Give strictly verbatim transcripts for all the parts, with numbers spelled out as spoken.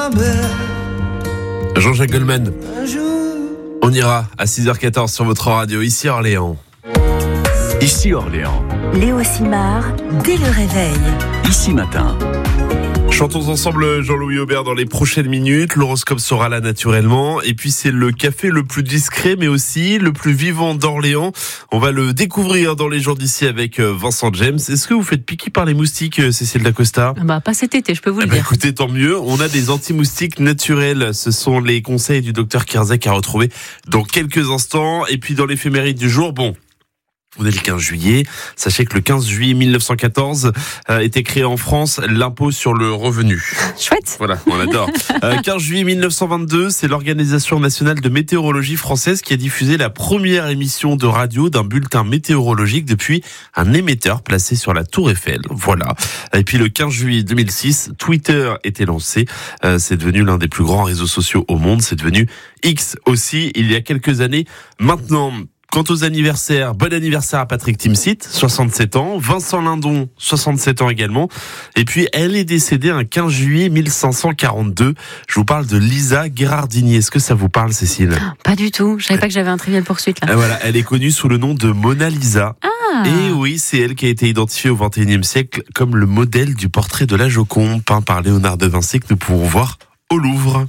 ma belle. Jean-Jacques Goldman. Un jour. On ira à six heures quatorze sur votre radio, ici à Orléans. Ici Orléans. Léo Simard, dès le réveil. Ici matin. Chantons ensemble Jean-Louis Aubert dans les prochaines minutes. L'horoscope sera là naturellement. Et puis c'est le café le plus discret mais aussi le plus vivant d'Orléans. On va le découvrir dans les jours d'ici avec Vincent James. Est-ce que vous faites piquer par les moustiques, Cécile Dacosta ? Bah, pas cet été, je peux vous le eh ben, dire. Écoutez, tant mieux. On a des anti-moustiques naturels. Ce sont les conseils du docteur Kierzek à retrouver dans quelques instants. Et puis dans l'éphéméride du jour, bon... On est le quinze juillet. Sachez que le quinze juillet mille neuf cent quatorze euh, était créé en France l'impôt sur le revenu. Chouette. Voilà, on adore. Euh, quinze juillet mille neuf cent vingt-deux, c'est l'Organisation nationale de météorologie française qui a diffusé la première émission de radio d'un bulletin météorologique depuis un émetteur placé sur la Tour Eiffel. Voilà. Et puis le quinze juillet deux mille six, Twitter était lancé. Euh, c'est devenu l'un des plus grands réseaux sociaux au monde. C'est devenu X aussi il y a quelques années. Maintenant, quant aux anniversaires, bon anniversaire à Patrick Timsit, soixante-sept ans, Vincent Lindon, soixante-sept ans également, et puis elle est décédée un quinze juillet mille cinq cent quarante-deux. Je vous parle de Lisa Gherardini. Est-ce que ça vous parle, Cécile ? Pas du tout. Je savais pas que j'avais un trivial poursuite là. Et voilà, elle est connue sous le nom de Mona Lisa. Ah. Et oui, c'est elle qui a été identifiée au vingt et unième siècle comme le modèle du portrait de la Joconde, peint par Léonard de Vinci, que nous pouvons voir au Louvre.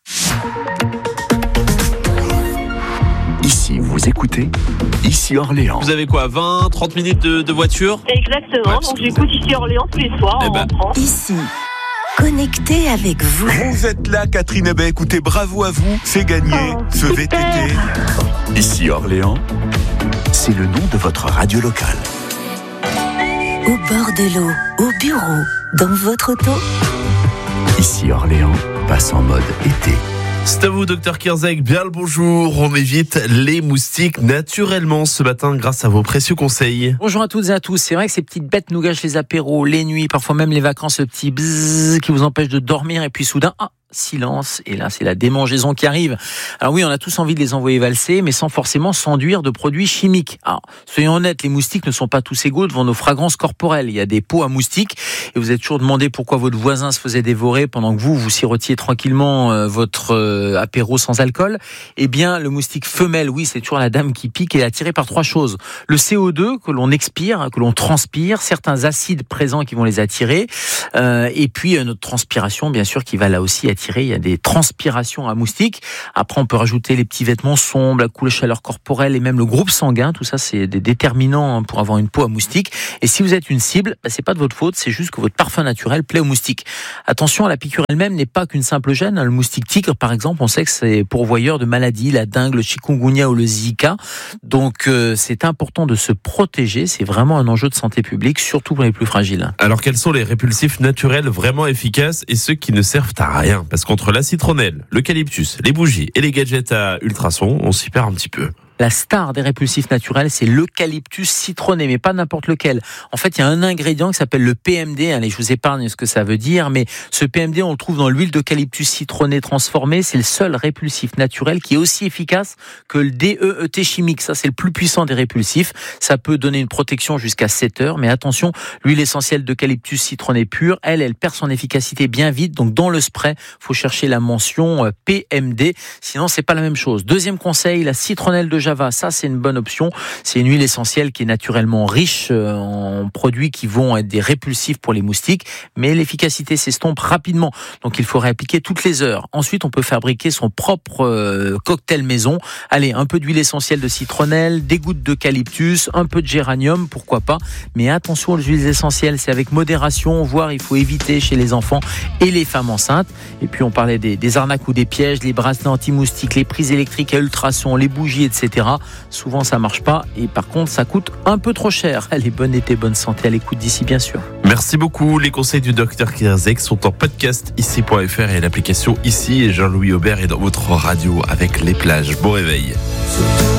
Ici, vous écoutez Ici Orléans. Vous avez quoi, vingt, trente minutes de, de voiture ? Exactement, Ouais, donc j'écoute Ici Orléans tous les soirs Eh en ben. rentrant. Ici, connecté avec vous. Vous êtes là, Catherine. Eh ben, écoutez, bravo à vous, c'est gagné, Oh, ce V T T. super. Ici Orléans, c'est le nom de votre radio locale. Au bord de l'eau, au bureau, dans votre auto. Ici Orléans passe en mode été. C'est à vous, docteur Kierzek. Bien le bonjour. On évite les moustiques naturellement ce matin grâce à vos précieux conseils. Bonjour à toutes et à tous. C'est vrai que ces petites bêtes nous gâchent les apéros, les nuits, parfois même les vacances, le petit bzzz qui vous empêche de dormir et puis soudain, ah, silence. Et là, c'est la démangeaison qui arrive. Alors oui, on a tous envie de les envoyer valser, mais sans forcément s'enduire de produits chimiques. Alors, soyons honnêtes, les moustiques ne sont pas tous égaux devant nos fragrances corporelles. Il y a des pots à moustiques et vous êtes toujours demandé pourquoi votre voisin se faisait dévorer pendant que vous, vous sirotiez tranquillement euh, votre euh, apéro sans alcool. Eh bien, le moustique femelle, oui, c'est toujours la dame qui pique et est attirée par trois choses. Le C O deux que l'on expire, que l'on transpire, certains acides présents qui vont les attirer, euh, et puis euh, notre transpiration, bien sûr, qui va là aussi attirer. Il y a des transpirations à moustiques. Après, on peut rajouter les petits vêtements sombres, la couleur chaleur corporelle et même le groupe sanguin. Tout ça, c'est des déterminants pour avoir une peau à moustiques. Et si vous êtes une cible, bah, c'est pas de votre faute, c'est juste que votre parfum naturel plaît aux moustiques. Attention, la piqûre elle-même n'est pas qu'une simple gêne. Le moustique tigre, par exemple, on sait que c'est pourvoyeur de maladies, la dengue, le chikungunya ou le zika. Donc, euh, c'est important de se protéger. C'est vraiment un enjeu de santé publique, surtout pour les plus fragiles. Alors, quels sont les répulsifs naturels vraiment efficaces et ceux qui ne servent à rien ? Parce qu'entre la citronnelle, l'eucalyptus, les bougies et les gadgets à ultrasons, on s'y perd un petit peu. La star des répulsifs naturels, c'est l'eucalyptus citronné, mais pas n'importe lequel. En fait, il y a un ingrédient qui s'appelle le P M D. Allez, je vous épargne ce que ça veut dire, mais ce P M D, on le trouve dans l'huile d'eucalyptus citronné transformée. C'est le seul répulsif naturel qui est aussi efficace que le D E E T chimique. Ça, c'est le plus puissant des répulsifs. Ça peut donner une protection jusqu'à sept heures, mais attention, l'huile essentielle d'eucalyptus citronné pure, elle, elle perd son efficacité bien vite. Donc, dans le spray, faut chercher la mention P M D. Sinon, c'est pas la même chose. Deuxième conseil, la citronnelle de Java, ça c'est une bonne option. C'est une huile essentielle qui est naturellement riche en produits qui vont être des répulsifs pour les moustiques, mais l'efficacité s'estompe rapidement. Donc il faut réappliquer toutes les heures. Ensuite, on peut fabriquer son propre euh, cocktail maison. Allez, un peu d'huile essentielle de citronnelle, des gouttes d'eucalyptus, un peu de géranium, pourquoi pas. Mais attention aux huiles essentielles, c'est avec modération, voire il faut éviter chez les enfants et les femmes enceintes. Et puis on parlait des, des arnaques ou des pièges, les bracelets anti-moustiques, les prises électriques à ultrasons, les bougies, et cetera. Souvent ça marche pas et par contre ça coûte un peu trop cher. Allez, bon été, bonne santé à l'écoute d'ici bien sûr. Merci beaucoup. Les conseils du docteur Kierzek sont en podcast ici point f r et l'application Ici. Et Jean-Louis Aubert est dans votre radio avec les plages. Bon réveil.